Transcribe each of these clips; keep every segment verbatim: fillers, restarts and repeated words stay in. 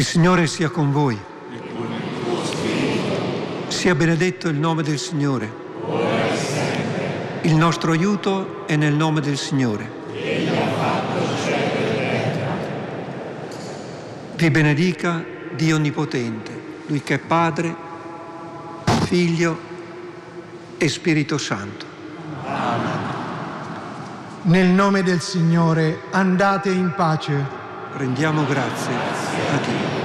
Il Signore sia con voi. Sia benedetto il nome del Signore. Il nostro aiuto è nel nome del Signore. Vi benedica Dio Onnipotente, Lui che è Padre, Figlio e Spirito Santo. Nel nome del Signore andate in pace. Rendiamo grazie a Dio.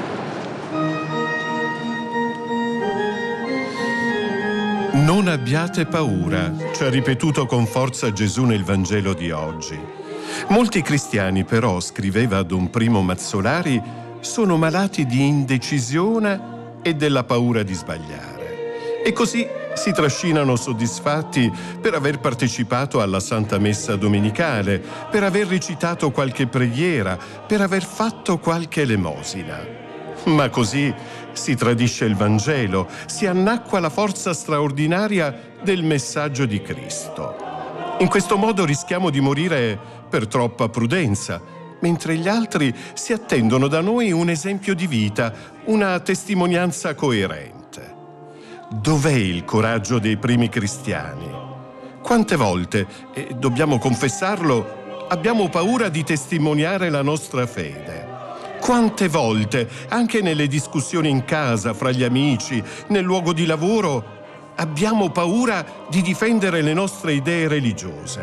Non abbiate paura, ci ha ripetuto con forza Gesù nel Vangelo di oggi. Molti cristiani però, scriveva Don Primo Mazzolari, sono malati di indecisione e della paura di sbagliare. E così si trascinano soddisfatti per aver partecipato alla Santa Messa domenicale, per aver recitato qualche preghiera, per aver fatto qualche elemosina. Ma così si tradisce il Vangelo, si annacqua la forza straordinaria del messaggio di Cristo. In questo modo rischiamo di morire per troppa prudenza, mentre gli altri si attendono da noi un esempio di vita, una testimonianza coerente. Dov'è il coraggio dei primi cristiani? Quante volte, e dobbiamo confessarlo, abbiamo paura di testimoniare la nostra fede? Quante volte, anche nelle discussioni in casa, fra gli amici, nel luogo di lavoro, abbiamo paura di difendere le nostre idee religiose?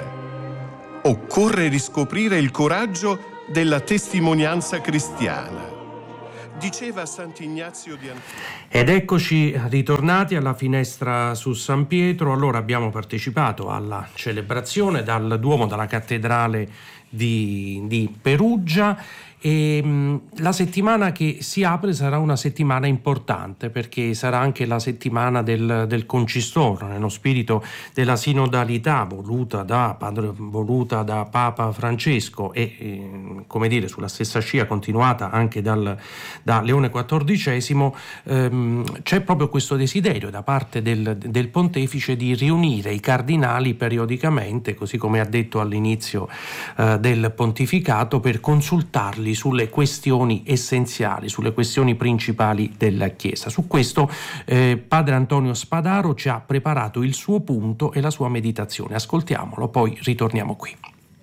Occorre riscoprire il coraggio della testimonianza cristiana. Diceva Sant'Ignazio di Antiochia. Ed eccoci ritornati alla finestra su San Pietro. Allora abbiamo partecipato alla celebrazione dal Duomo, dalla cattedrale di, di Perugia. E mh, la settimana che si apre sarà una settimana importante, perché sarà anche la settimana del, del Concistoro, nello spirito della sinodalità voluta da, padre, voluta da Papa Francesco e eh, come dire sulla stessa scia continuata anche dal, da Leone quattordicesimo. Ehm, c'è proprio questo desiderio da parte del, del pontefice di riunire i cardinali periodicamente, così come ha detto all'inizio eh, del pontificato, per consultarli sulle questioni essenziali, sulle questioni principali della Chiesa. Su questo eh, padre Antonio Spadaro ci ha preparato il suo punto e la sua meditazione. Ascoltiamolo, poi ritorniamo qui.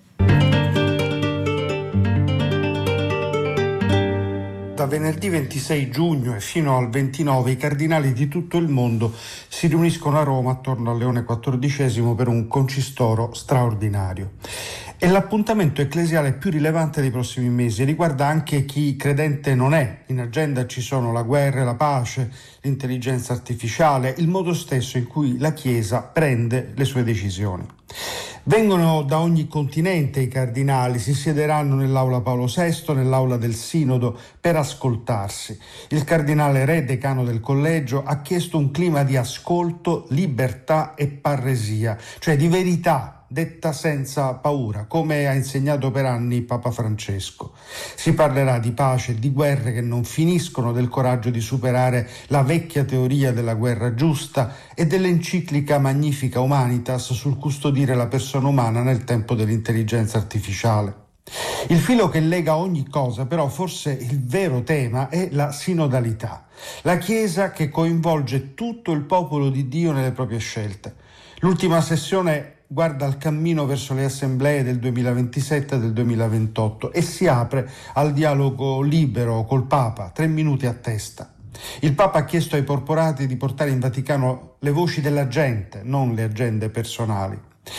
Da venerdì ventisei giugno e fino al ventinove i cardinali di tutto il mondo si riuniscono a Roma attorno a Leone quattordicesimo per un concistoro straordinario. È l'appuntamento ecclesiale più rilevante dei prossimi mesi e riguarda anche chi credente non è. In agenda ci sono la guerra e la pace, l'intelligenza artificiale, il modo stesso in cui la Chiesa prende le sue decisioni. Vengono da ogni continente i cardinali, si siederanno nell'aula Paolo sesto, nell'aula del Sinodo, per ascoltarsi. Il cardinale Re, decano del collegio, ha chiesto un clima di ascolto, libertà e parresia, cioè di verità detta senza paura, come ha insegnato per anni Papa Francesco. Si parlerà di pace e di guerre che non finiscono, del coraggio di superare la vecchia teoria della guerra giusta e dell'enciclica Magnifica Humanitas sul custodire la persona umana nel tempo dell'intelligenza artificiale. Il filo che lega ogni cosa, però, forse il vero tema, è la sinodalità, la Chiesa che coinvolge tutto il popolo di Dio nelle proprie scelte. L'ultima sessione guarda al cammino verso le assemblee del duemilaventisette e del duemilaventotto e si apre al dialogo libero col Papa, tre minuti a testa. Il Papa ha chiesto ai porporati di portare in Vaticano le voci della gente, non le agende personali.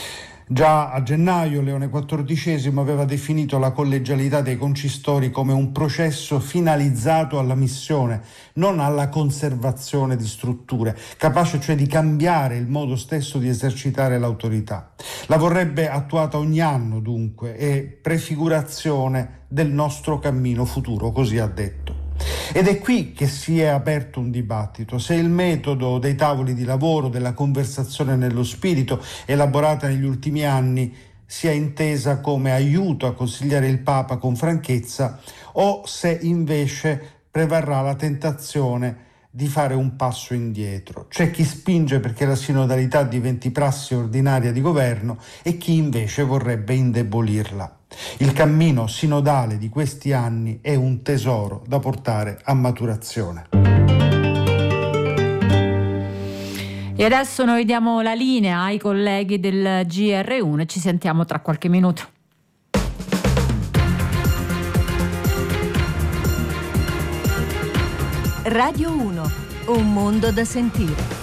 Già a gennaio Leone quattordicesimo aveva definito la collegialità dei concistori come un processo finalizzato alla missione, non alla conservazione di strutture, capace cioè di cambiare il modo stesso di esercitare l'autorità. La vorrebbe attuata ogni anno, dunque, e prefigurazione del nostro cammino futuro, così ha detto. Ed è qui che si è aperto un dibattito: se il metodo dei tavoli di lavoro, della conversazione nello spirito, elaborata negli ultimi anni, sia intesa come aiuto a consigliare il Papa con franchezza, o se invece prevarrà la tentazione di fare un passo indietro. C'è chi spinge perché la sinodalità diventi prassi ordinaria di governo e chi invece vorrebbe indebolirla. Il cammino sinodale di questi anni è un tesoro da portare a maturazione. E adesso noi diamo la linea ai colleghi del G R uno e ci sentiamo tra qualche minuto. Radio uno, un mondo da sentire.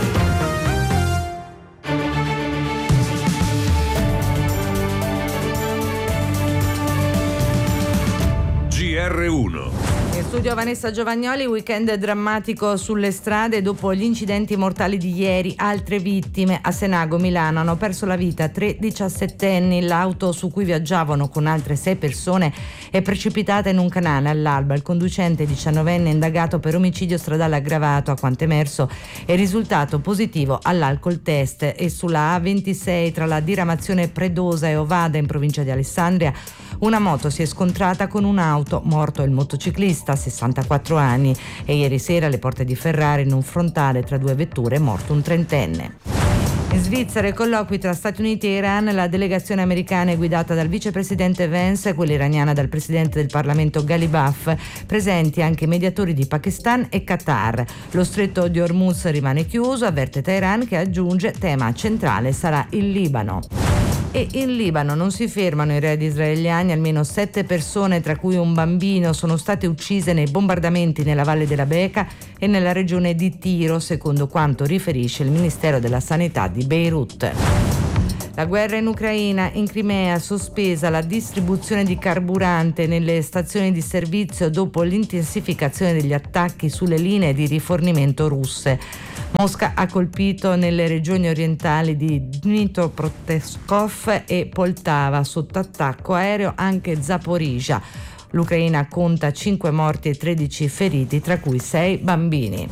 G R uno. In studio Vanessa Giovagnoli, weekend drammatico sulle strade dopo gli incidenti mortali di ieri. Altre vittime a Senago, Milano, hanno perso la vita tre diciassettenni. L'auto su cui viaggiavano con altre sei persone è precipitata in un canale all'alba. Il conducente diciannovenne indagato per omicidio stradale aggravato, a quanto emerso, è risultato positivo all'alcol test. E sulla A ventisei tra la diramazione Predosa e Ovada in provincia di Alessandria una moto si è scontrata con un'auto, morto il motociclista, sessantaquattro anni, e ieri sera alle porte di Ferrara in un frontale tra due vetture è morto un trentenne. In Svizzera i colloqui tra Stati Uniti e Iran. La delegazione americana è guidata dal vicepresidente Vance, quella iraniana dal presidente del Parlamento Ghalibaf, presenti anche i mediatori di Pakistan e Qatar. Lo stretto di Hormuz rimane chiuso, avverte Teheran, che aggiunge tema centrale sarà il Libano. E in Libano non si fermano i raid israeliani. Almeno sette persone, tra cui un bambino, sono state uccise nei bombardamenti nella Valle della Beqa e nella regione di Tiro, secondo quanto riferisce il Ministero della Sanità di Beirut. La guerra in Ucraina. In Crimea sospesa la distribuzione di carburante nelle stazioni di servizio dopo l'intensificazione degli attacchi sulle linee di rifornimento russe. Mosca ha colpito nelle regioni orientali di Dnipropetrovsk e Poltava, sotto attacco aereo anche Zaporizhzhia. L'Ucraina conta cinque morti e tredici feriti, tra cui sei bambini.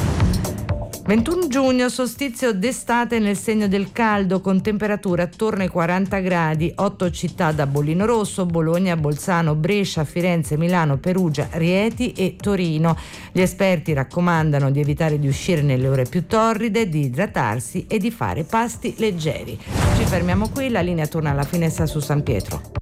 ventuno giugno, solstizio d'estate nel segno del caldo, con temperature attorno ai quaranta gradi. Otto città da bollino rosso: Bologna, Bolzano, Brescia, Firenze, Milano, Perugia, Rieti e Torino. Gli esperti raccomandano di evitare di uscire nelle ore più torride, di idratarsi e di fare pasti leggeri. Ci fermiamo qui, la linea torna alla finestra su San Pietro.